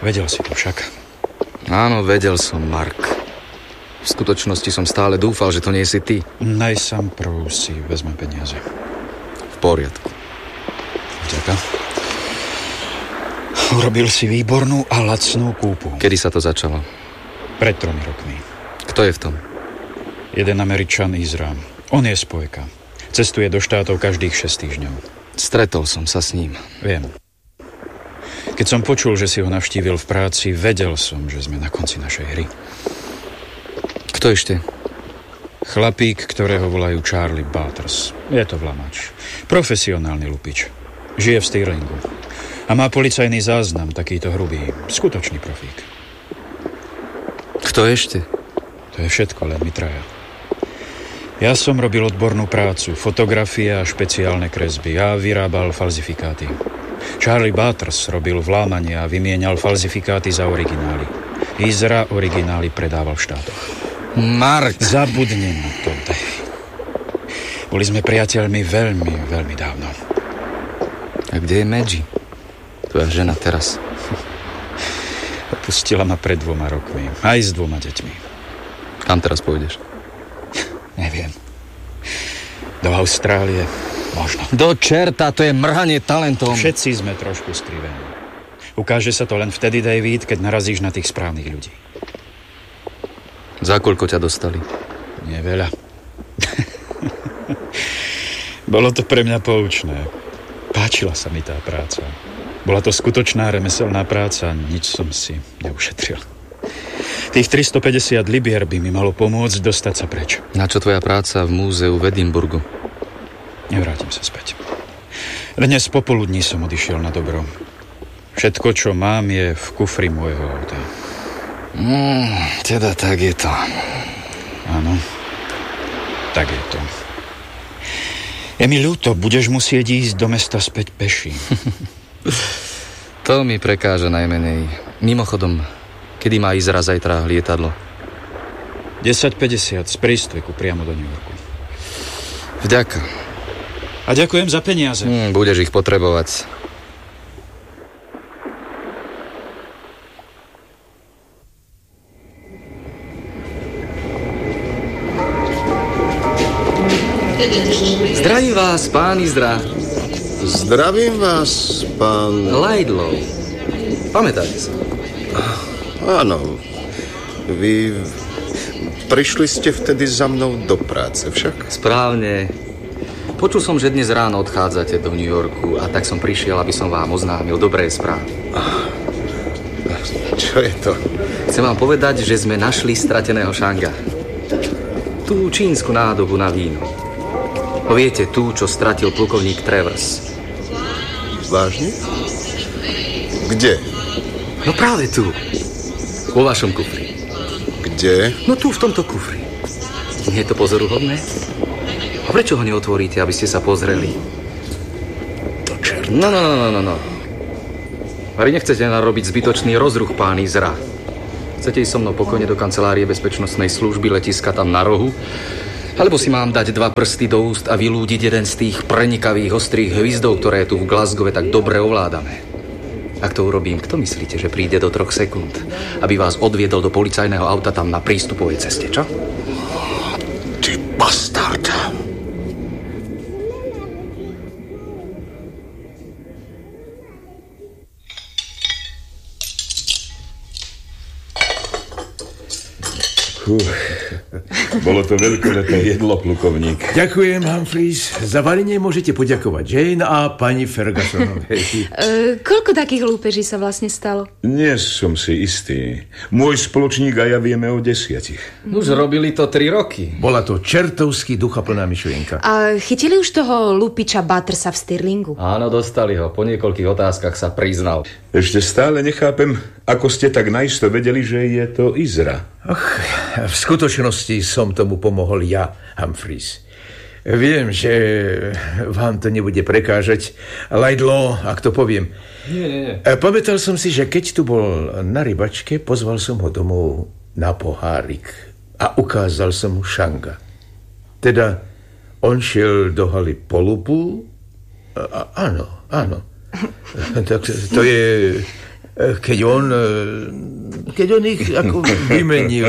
Vedel si to však. Áno, vedel som, Mark. V skutočnosti som stále dúfal, že to nie si ty. Najsám prv si vezme peniaze. V poriadku. Ďakujem. Urobil si výbornú a lacnú kúpu. Kedy sa to začalo? Pred 3 rokmi. Kto je v tom? Jeden Američan, Izra. On je spojka. Cestuje do štátov každých 6 týždňov. Stretol som sa s ním. Viem. Keď som počul, že si ho navštívil v práci, vedel som, že sme na konci našej hry. Kto ešte? Chlapík, ktorého volajú Charlie Butters. Je to vlamač. Profesionálny lupič. Žije v Stirlingu. A má policajný záznam, takýto hrubý. Skutočný profík. Kto ešte? To je všetko, len my traja. Ja som robil odbornú prácu, fotografie a špeciálne kresby. Ja vyrábal falzifikáty. Charlie Butters robil vlámanie a vymienial falzifikáty za originály. Izra originály predával v štátoch. Mark! Zabudni na to, Dave. Boli sme priateľmi veľmi, veľmi dávno. A kde je Maggie? Tvoja žena teraz. Opustila ma pred 2 rokmi. Aj s 2 deťmi. Kam teraz pôjdeš? Neviem. Do Austrálie možno. Do čerta, to je mrhanie talentom. Všetci sme trošku skrivení. Ukáže sa to len vtedy, David, keď narazíš na tých správnych ľudí. Za koľko ťa dostali? Nie veľa. Bolo to pre mňa poučné. Páčila sa mi tá práca. Bola to skutočná remeselná práca, nič som si neušetril. Tých 350 libier by mi malo pomôcť dostať sa preč. Na čo tvoja práca v múzeu v Edinburgu? Nevrátim sa späť. Dnes popoludní som odišiel na dobro. Všetko, čo mám, je v kufri môjho auta. Teda tak je to. Áno, tak je to. Je mi ľúto, budeš musieť ísť do mesta späť peši. To mi prekáža najmenej. Mimochodom, kedy má Izra zajtra lietadlo? 10:50 z prístveku priamo do New Yorku. Vďaka. A ďakujem za peniaze. Budeš ich potrebovať. Zdravím vás, pán Izra. Zdravím vás, pán... Laidlaw. Pamätáte sa? Áno. Vy prišli ste vtedy za mnou do práce, však? Správne. Počul som, že dnes ráno odchádzate do New Yorku a tak som prišiel, aby som vám oznámil dobré správy. Čo je to? Chcem vám povedať, že sme našli strateného Shanga. Tú čínsku nádobu na víno. Viete, tú, čo stratil plukovník Travers. Vážne? Kde? No práve tu. Vo vašom kufri. Kde? No tu, v tomto kufri. Nie je to pozoruhodné? A prečo ho neotvoríte, aby ste sa pozreli? To čert. No. Vari nechcete narobiť zbytočný rozruch, pán Izra. Chcete ísť so mnou pokojne do kancelárie bezpečnostnej služby letiska tam na rohu? Alebo si mám dať 2 prsty do úst a vylúdiť jeden z tých prenikavých ostrých hvizdov, ktoré tu v Glasgowe tak dobre ovládame? Ak to urobím, kto myslíte, že príde do 3 sekúnd, aby vás odviedol do policajného auta tam na prístupovej ceste, čo? Ty bastard. Bolo to veľkolepé jedlo, plukovník. Ďakujem, Humphreys. Za varenie môžete poďakovať Jane a pani Fergusonovej. Koľko takých lúpeží sa vlastne stalo? Nie som si istý. Môj spoločník a ja vieme o 10. Už robili to 3 roky. Bola to čertovský duchaplná myšlienka. A chytili už toho lupiča Buttersa v Stirlingu? Áno, dostali ho. Po niekoľkých otázkach sa priznal. Ešte stále nechápem, ako ste tak naisto vedeli, že je to Izra. V skutočnosti som tomu pomohol ja, Humphreys. Viem, že vám to nebude prekážať. Laidlaw, ak to poviem. Nie. Pamätal som si, že keď tu bol na rybačke, pozval som ho domov na pohárik a ukázal som mu Shanga. Teda on šiel do haly po lupu. Áno. Tak to je Keď on ich ako vymenil.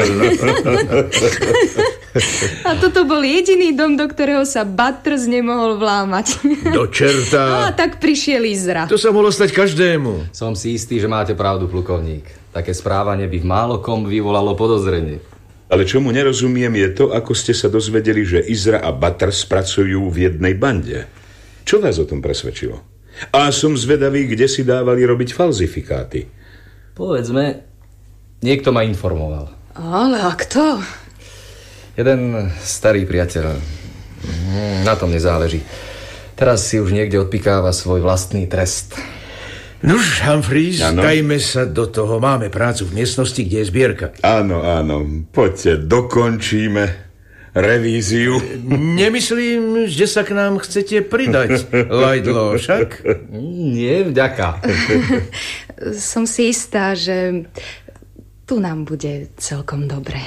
A toto bol jediný dom, do ktorého sa Butters nemohol vlámať. Do čerta. A tak prišiel Izra. To sa mohlo stať každému. Som si istý, že máte pravdu, plukovník. Také správanie by v málokom vyvolalo podozrenie. Ale čomu nerozumiem je to, ako ste sa dozvedeli, že Izra a Butters pracujú v jednej bande. Čo vás o tom presvedčilo? A som zvedavý, kde si dávali robiť falzifikáty. Povedzme, niekto ma informoval. Ale a kto? Jeden starý priateľ. Na tom nezáleží. Teraz si už niekde odpikáva svoj vlastný trest. Nuž, Humphreys, dajme sa do toho. Máme prácu v miestnosti, kde je zbierka. Áno, poďte, dokončíme revíziu. Nemyslím, že sa k nám chcete pridať, Laidlaw, však? Nie, vďaka. Som si istá, že tu nám bude celkom dobre.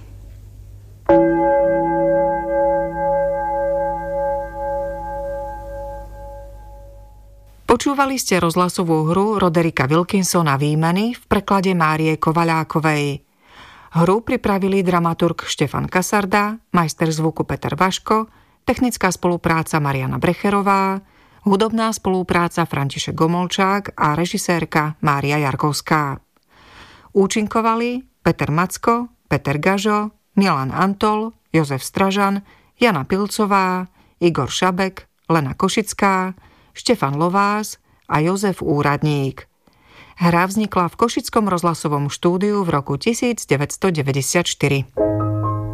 Počúvali ste rozhlasovú hru Rodericka Wilkinsona Výmeny v preklade Márie Kovaľákovej. Hru pripravili dramaturg Štefan Kasarda, majster zvuku Peter Vaško, technická spolupráca Mariana Brecherová, hudobná spolupráca František Gomolčák a režisérka Mária Jarkovská. Účinkovali Peter Macko, Peter Gažo, Milan Antol, Jozef Stražan, Jana Pilcová, Igor Šabek, Lena Košická, Štefan Lovás a Jozef Úradník. Hra vznikla v Košickom rozhlasovom štúdiu v roku 1994.